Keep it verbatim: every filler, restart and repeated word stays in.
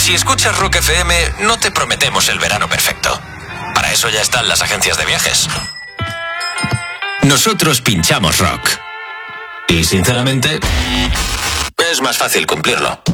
Si escuchas Rock F M, no te prometemos el verano perfecto. Para eso ya están las agencias de viajes. Nosotros pinchamos rock. Y sinceramente, es más fácil cumplirlo.